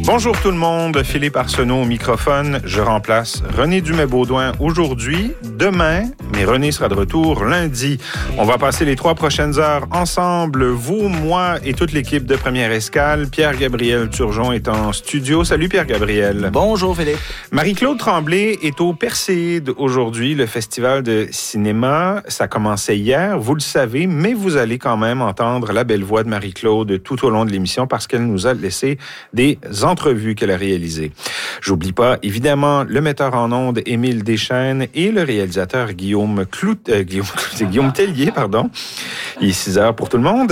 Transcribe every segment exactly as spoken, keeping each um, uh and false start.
Bonjour tout le monde, Philippe Arsenault au microphone. Je remplace René Dumais-Baudouin aujourd'hui, demain, mais René sera de retour lundi. On va passer les trois prochaines heures ensemble, vous, moi et toute l'équipe de Première Escale. Pierre-Gabriel Turgeon est en studio. Salut Pierre-Gabriel. Bonjour Philippe. Marie-Claude Tremblay est au Perséide aujourd'hui, le festival de cinéma. Ça commençait hier, vous le savez, mais vous allez quand même entendre la belle voix de Marie-Claude tout au long de l'émission parce qu'elle nous a laissé des entrevues qu'elle a réalisées. J'oublie pas, évidemment, le metteur en ondes Émile Deschênes et le réalisateur Guillaume Clout... Euh, Guillaume, Guillaume Tellier, pardon. Il est six heures pour tout le monde.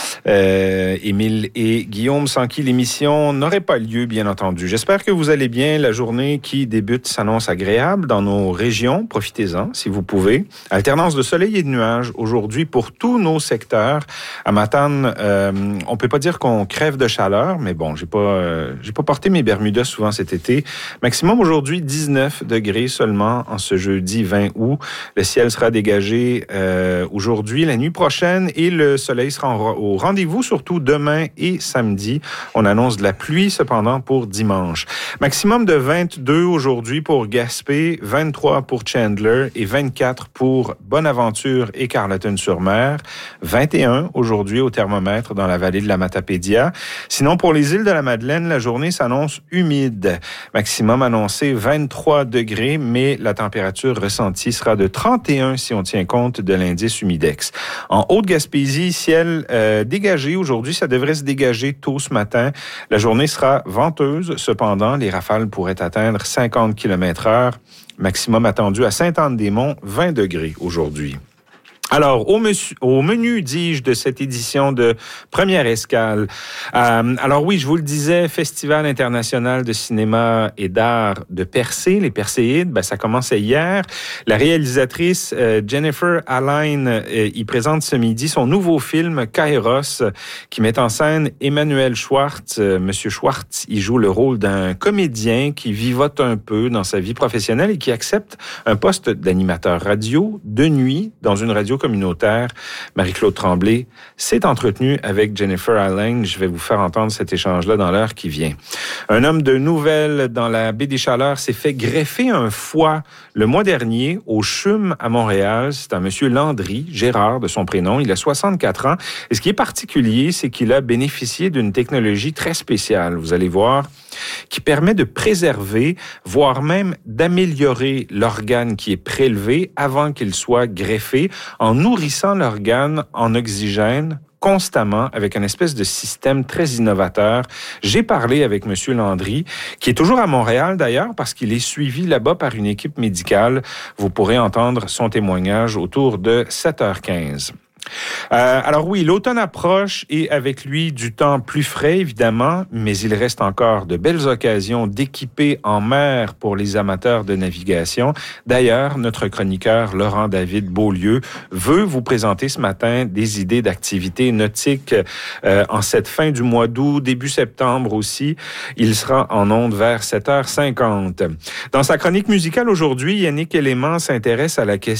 Euh, Émile et Guillaume, sans qui l'émission n'aurait pas lieu, bien entendu. J'espère que vous allez bien. La journée qui débute s'annonce agréable dans nos régions. Profitez-en, si vous pouvez. Alternance de soleil et de nuages aujourd'hui pour tous nos secteurs. À Matane, euh, on peut pas dire qu'on crève de chaleur, mais bon, j'ai pas, euh, j'ai pas porté mes Bermudas souvent cet été. Maximum aujourd'hui, dix-neuf degrés seulement en ce jeudi vingt août. Le ciel sera dégagé euh, aujourd'hui, la nuit prochaine, et le soleil sera en, au rendez-vous, surtout demain et samedi. On annonce de la pluie, cependant, pour dimanche. Maximum de vingt-deux aujourd'hui pour Gaspé, vingt-trois pour Chandler et vingt-quatre pour Bonaventure et Carleton-sur-Mer. vingt et un aujourd'hui au thermomètre dans la vallée de la Matapédia. Sinon, pour les îles de la Madeleine, la journée s'annonce humide. Maximum annoncé vingt-trois degrés, mais la température ressentie sera de trente et un si on tient compte de l'indice humidex. En Haute-Gaspésie, ciel euh, dégagé aujourd'hui. Ça devrait se dégager tôt ce matin. La journée sera venteuse. Cependant, les rafales pourraient atteindre cinquante kilomètres heure. Maximum attendu à Sainte-Anne-des-Monts, vingt degrés aujourd'hui. Alors, au, monsieur, au menu, dis-je, de cette édition de Première Escale. Euh, alors oui, je vous le disais, Festival international de cinéma et d'art de Percé, les Perséides, ben, ça commençait hier. La réalisatrice euh, Jennifer Allein euh, y présente ce midi son nouveau film Kairos, qui met en scène Emmanuel Schwartz. Euh, Monsieur Schwartz, il joue le rôle d'un comédien qui vivote un peu dans sa vie professionnelle et qui accepte un poste d'animateur radio de nuit dans une radio communautaire. Marie-Claude Tremblay s'est entretenue avec Jennifer Allein. Je vais vous faire entendre cet échange-là dans l'heure qui vient. Un homme de nouvelles dans la baie des Chaleurs s'est fait greffer un foie le mois dernier au CHUM à Montréal. C'est un monsieur Landry, Gérard de son prénom. Il a soixante-quatre ans. Et ce qui est particulier, c'est qu'il a bénéficié d'une technologie très spéciale. Vous allez voir, qui permet de préserver, voire même d'améliorer l'organe qui est prélevé avant qu'il soit greffé, en nourrissant l'organe en oxygène constamment avec un espèce de système très innovateur. J'ai parlé avec M. Landry, qui est toujours à Montréal d'ailleurs, parce qu'il est suivi là-bas par une équipe médicale. Vous pourrez entendre son témoignage autour de sept heures quinze. Euh, alors oui, l'automne approche et avec lui du temps plus frais évidemment, mais il reste encore de belles occasions d'équiper en mer pour les amateurs de navigation. D'ailleurs, notre chroniqueur Laurent-David Beaulieu veut vous présenter ce matin des idées d'activités nautiques euh, en cette fin du mois d'août, début septembre aussi. Il sera en ondes vers sept heures cinquante. Dans sa chronique musicale aujourd'hui, Yannick Élément s'intéresse à la question